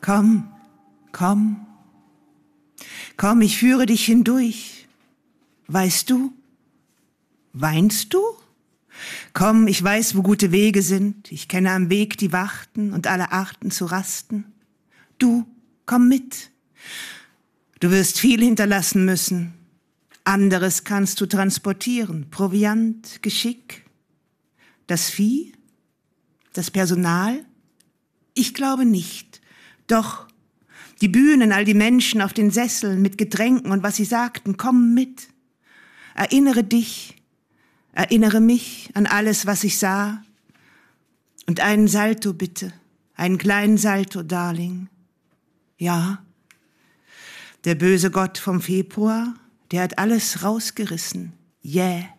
Komm, komm, komm, ich führe dich hindurch. Weißt du? Weinst du? Komm, ich weiß, wo gute Wege sind. Ich kenne am Weg die Wachten und alle Arten zu rasten. Du, komm mit. Du wirst viel hinterlassen müssen. Anderes kannst du transportieren. Proviant, Geschick. Das Vieh? Das Personal? Ich glaube nicht. Doch, die Bühnen, all die Menschen auf den Sesseln mit Getränken und was sie sagten, komm mit. Erinnere dich, erinnere mich an alles, was ich sah. Und einen Salto bitte, einen kleinen Salto, Darling. Ja, der böse Gott vom Februar, der hat alles rausgerissen. Yeah.